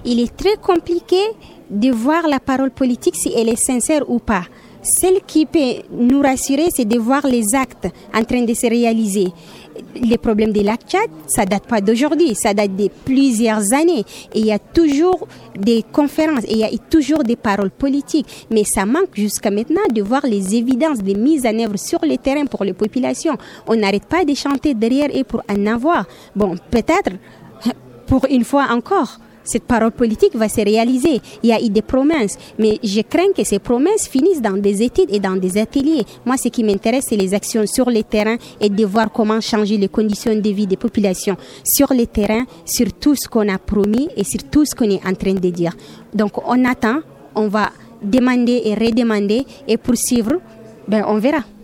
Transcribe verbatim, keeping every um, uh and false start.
il est très compliqué de voir la parole politique si elle est sincère ou pas. Celle qui peut nous rassurer, c'est de voir les actes en train de se réaliser. Les problèmes de lac Tchad, ça date pas d'aujourd'hui, ça date de plusieurs années. Et il y a toujours des conférences, et il y a toujours des paroles politiques. Mais ça manque jusqu'à maintenant de voir les évidences des mises en œuvre sur le terrain pour les populations. On n'arrête pas de chanter derrière eux pour en avoir. Bon, peut-être, pour une fois encore, cette parole politique va se réaliser. Il y a eu des promesses, mais je crains que ces promesses finissent dans des études et dans des ateliers. Moi, ce qui m'intéresse, c'est les actions sur le terrain et de voir comment changer les conditions de vie des populations sur le terrain, sur tout ce qu'on a promis et sur tout ce qu'on est en train de dire. Donc, on attend, on va demander et redemander et poursuivre, ben, on verra.